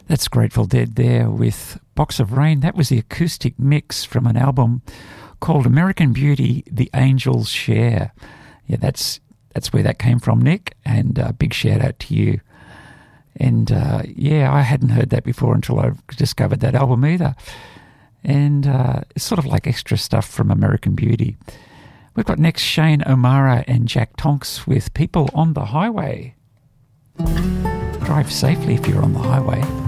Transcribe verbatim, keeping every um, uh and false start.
That's Grateful Dead there with Box of Rain. That was the acoustic mix from an album called American Beauty, The Angels Share. Yeah, that's that's where that came from, Nick, and a uh, big shout out to you. And uh, yeah, I hadn't heard that before until I discovered that album either. And uh, it's sort of like extra stuff from American Beauty. We've got next Shane O'Mara and Jack Tonks with People on the Highway. Drive safely if you're on the highway.